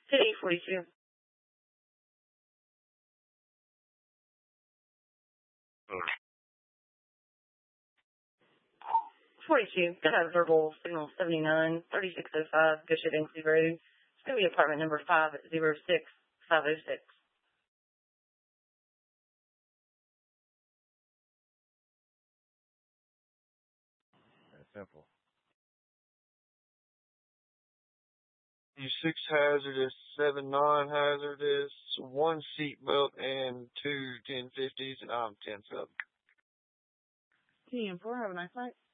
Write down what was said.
City 42. 42. Got a verbal signal 79, 3605, Bishop Inslee Road. It's going to be apartment number 506506. That's simple. U6 hazardous, 7 non-hazardous, 1 seatbelt, and 2 1050s, and I'm 10 sub. 10-4, have a nice night.